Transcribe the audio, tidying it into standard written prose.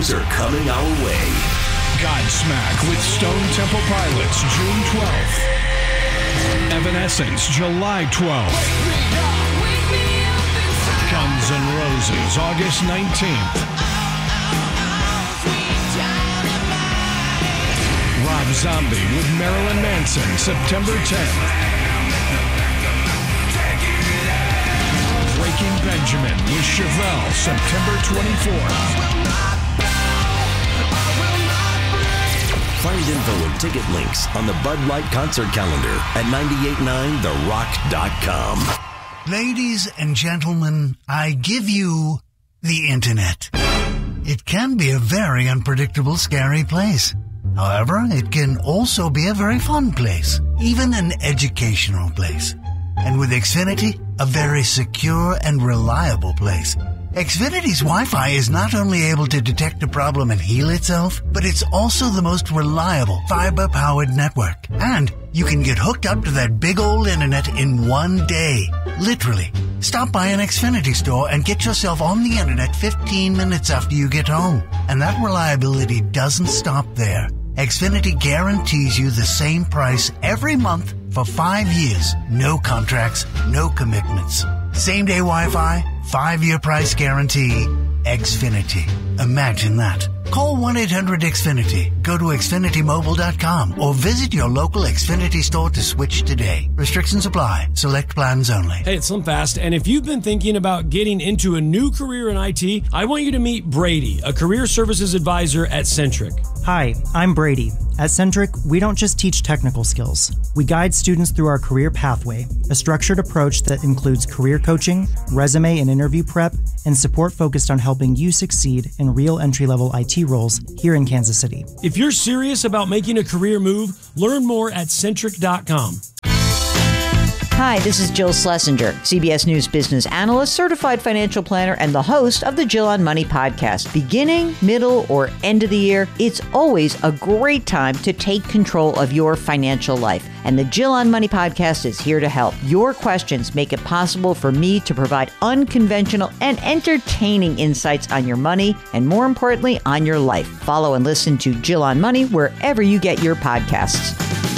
shows are coming our way. Godsmack with Stone Temple Pilots, June 12th. Evanescence, July 12th. Guns N' Roses, August 19th. Rob Zombie with Marilyn Manson, September 10th. Breaking Benjamin with Chevelle, September 24th. Find info and ticket links on the Bud Light concert calendar at 989therock.com. Ladies and gentlemen, I give you the internet. It can be a very unpredictable, scary place. However, it can also be a very fun place, even an educational place. And with Xfinity, a very secure and reliable place. Xfinity's Wi-Fi is not only able to detect a problem and heal itself, but it's also the most reliable fiber-powered network. And you can get hooked up to that big old internet in one day. Literally. Stop by an Xfinity store and get yourself on the internet 15 minutes after you get home. And that reliability doesn't stop there. Xfinity guarantees you the same price every month for 5 years. No contracts, no commitments. Same-day Wi-Fi, 5-year price guarantee. Xfinity. Imagine that. Call 1-800-XFINITY. Go to XfinityMobile.com or visit your local Xfinity store to switch today. Restrictions apply. Select plans only. Hey, it's SlimFast, and if you've been thinking about getting into a new career in IT, I want you to meet Brady, a career services advisor at Centric. Hi, I'm Brady. At Centric, we don't just teach technical skills. We guide students through our career pathway, a structured approach that includes career coaching, resume and interview prep, and support focused on helping you succeed in real entry-level IT roles here in Kansas City. If you're serious about making a career move, learn more at Centric.com. Hi, this is Jill Schlesinger, CBS News business analyst, certified financial planner, and the host of the Jill on Money podcast. Beginning, middle, or end of the year, it's always a great time to take control of your financial life. And the Jill on Money podcast is here to help. Your questions make it possible for me to provide unconventional and entertaining insights on your money and, more importantly, on your life. Follow and listen to Jill on Money wherever you get your podcasts.